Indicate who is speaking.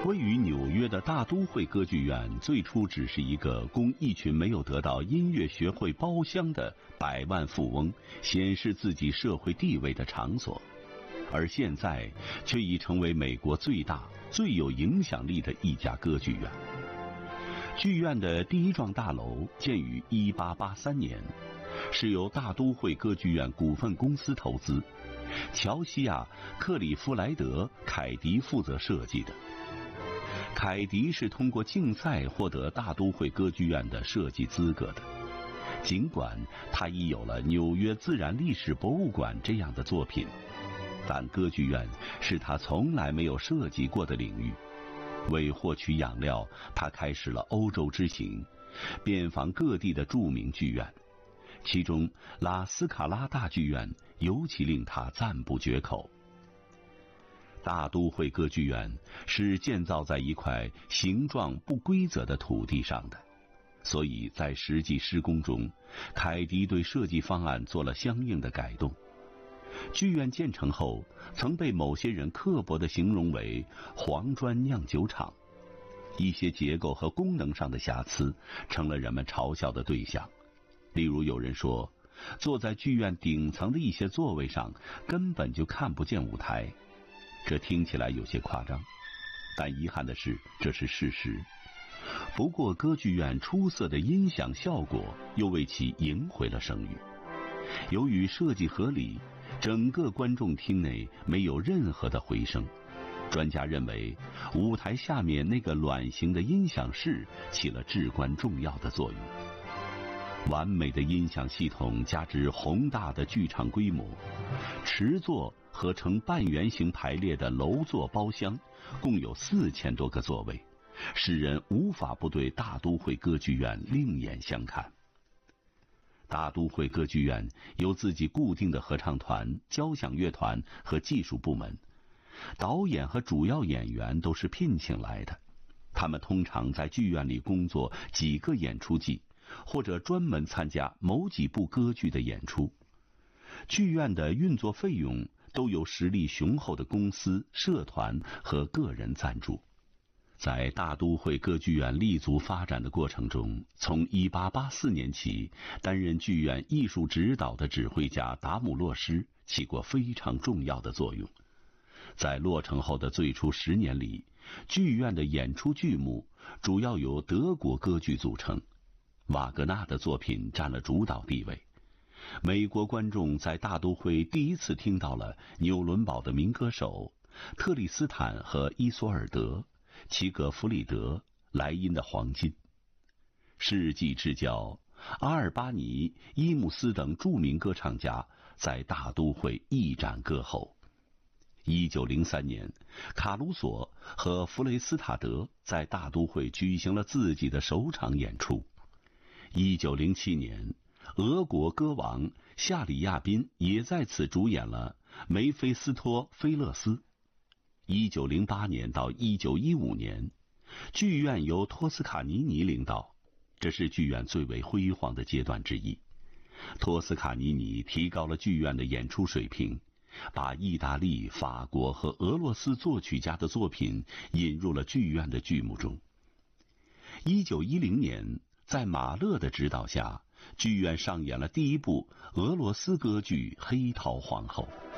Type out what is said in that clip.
Speaker 1: 位于纽约的大都会歌剧院最初只是一个供一群没有得到音乐学会包厢的百万富翁显示自己社会地位的场所，而现在却已成为美国最大、最有影响力的一家歌剧院。剧院的第一幢大楼建于1883年，是由大都会歌剧院股份公司投资，乔西亚·克里夫莱德·凯迪负责设计的。凯迪是通过竞赛获得大都会歌剧院的设计资格的，尽管他已有了纽约自然历史博物馆这样的作品，但歌剧院是他从来没有涉及过的领域。为获取养料，他开始了欧洲之行，遍访各地的著名剧院，其中拉斯卡拉大剧院尤其令他赞不绝口。大都会歌剧院是建造在一块形状不规则的土地上的，所以在实际施工中，凯迪对设计方案做了相应的改动。剧院建成后，曾被某些人刻薄地形容为黄砖酿酒厂，一些结构和功能上的瑕疵成了人们嘲笑的对象。例如有人说，坐在剧院顶层的一些座位上根本就看不见舞台，这听起来有些夸张，但遗憾的是，这是事实。不过歌剧院出色的音响效果又为其赢回了声誉。由于设计合理，整个观众厅内没有任何的回声。专家认为，舞台下面那个卵形的音响室起了至关重要的作用。完美的音响系统加之宏大的剧场规模，池座和呈半圆形排列的楼座包厢共有4000多个座位，使人无法不对大都会歌剧院另眼相看。大都会歌剧院有自己固定的合唱团、交响乐团和技术部门，导演和主要演员都是聘请来的，他们通常在剧院里工作几个演出季，或者专门参加某几部歌剧的演出。剧院的运作费用都由实力雄厚的公司、社团和个人赞助。在大都会歌剧院立足发展的过程中，从1884年起，担任剧院艺术指导的指挥家达姆洛施起过非常重要的作用。在落成后的最初10年里，剧院的演出剧目主要由德国歌剧组成，瓦格纳的作品占了主导地位。美国观众在大都会第一次听到了纽伦堡的民歌手特里斯坦和伊索尔德、齐格弗里德、莱茵的黄金。世纪之交阿尔巴尼、伊姆斯等著名歌唱家在大都会一展歌喉。1903年，卡鲁索和弗雷斯塔德在大都会举行了自己的首场演出。1907年，俄国歌王夏里亚宾也在此主演了梅菲斯托菲勒斯。1908年到1915年，剧院由托斯卡尼尼领导，这是剧院最为辉煌的阶段之一。托斯卡尼尼提高了剧院的演出水平，把意大利、法国和俄罗斯作曲家的作品引入了剧院的剧目中。1910年，在马勒的指导下，剧院上演了第一部俄罗斯歌剧《黑桃皇后》。